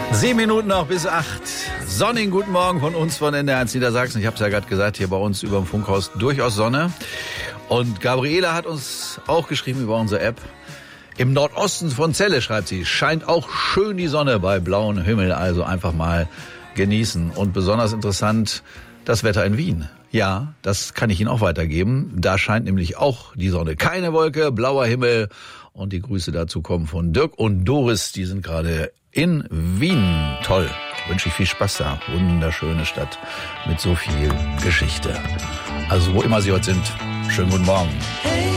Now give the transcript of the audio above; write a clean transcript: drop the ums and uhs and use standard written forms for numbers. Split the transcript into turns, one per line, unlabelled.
7 Minuten noch bis 8. Sonnigen guten Morgen von uns von NDR1 Niedersachsen. Ich habe es ja gerade gesagt, hier bei uns über dem Funkhaus durchaus Sonne. Und Gabriele hat uns auch geschrieben über unsere App. Im Nordosten von Celle, schreibt sie, scheint auch schön die Sonne bei blauem Himmel. Also einfach mal genießen. Und besonders interessant, das Wetter in Wien. Ja, das kann ich Ihnen auch weitergeben. Da scheint nämlich auch die Sonne. Keine Wolke, blauer Himmel. Und die Grüße dazu kommen von Dirk und Doris. Die sind gerade in Wien. Toll. Wünsche ich viel Spaß da. Wunderschöne Stadt mit so viel Geschichte. Also wo immer Sie heute sind, schönen guten Morgen.